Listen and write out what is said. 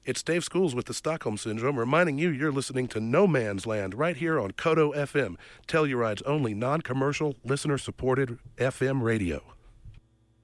It's Dave Schools with the Stockholm Syndrome reminding you you're listening to No Man's Land right here on Kodo FM, Telluride's only non-commercial, listener-supported FM radio.